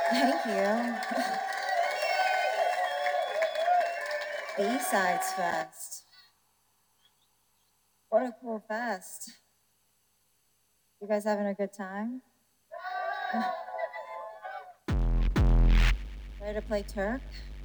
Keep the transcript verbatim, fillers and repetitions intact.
Thank you. B-Sides Fest. What a cool fest. You guys having a good time? Ready to play Turk?